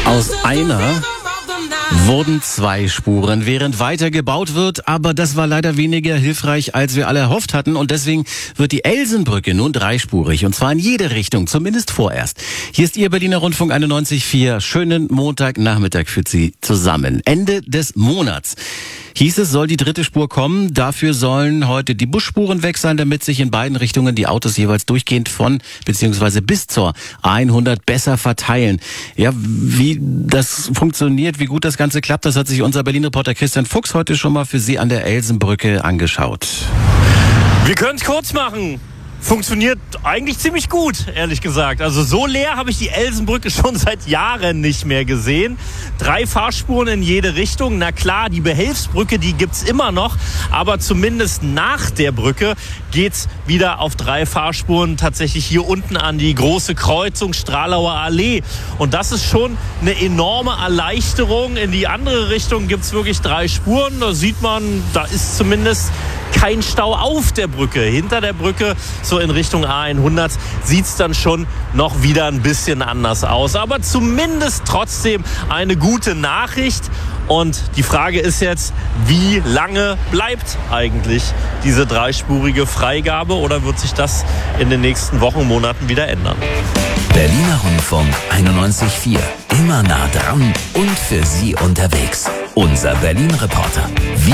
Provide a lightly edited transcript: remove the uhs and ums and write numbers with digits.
Aus einer wurden 2 Spuren, während weiter gebaut wird, aber das war leider weniger hilfreich, als wir alle erhofft hatten, und deswegen wird die Elsenbrücke nun 3-spurig, und zwar in jede Richtung, zumindest vorerst. Hier ist Ihr Berliner Rundfunk 91.4. Schönen Montagnachmittag für Sie zusammen. Ende des Monats hieß es, soll die 3. Spur kommen. Dafür sollen heute die Busspuren weg sein, damit sich in beiden Richtungen die Autos jeweils durchgehend von bzw. bis zur A100 besser verteilen. Ja, wie das funktioniert, wie gut das Ganze klappt, das hat sich unser Berlin-Reporter Christian Fuchs heute schon mal für Sie an der Elsenbrücke angeschaut. Wir können es kurz machen. Funktioniert eigentlich ziemlich gut, ehrlich gesagt. Also so leer habe ich die Elsenbrücke schon seit Jahren nicht mehr gesehen. 3 Fahrspuren in jede Richtung. Na klar, die Behelfsbrücke, die gibt's immer noch. Aber zumindest nach der Brücke geht's wieder auf 3 Fahrspuren tatsächlich hier unten an die große Kreuzung Stralauer Allee. Und das ist schon eine enorme Erleichterung. In die andere Richtung gibt's wirklich 3 Spuren. Da sieht man, da ist zumindest kein Stau auf der Brücke. Hinter der Brücke, so in Richtung A100, sieht es dann schon noch wieder ein bisschen anders aus. Aber zumindest trotzdem eine gute Nachricht. Und die Frage ist jetzt, wie lange bleibt eigentlich diese 3-spurige Freigabe, oder wird sich das in den nächsten Wochen, Monaten wieder ändern? Berliner Rundfunk 91.4. Immer nah dran und für Sie unterwegs. Unser Berlin-Reporter.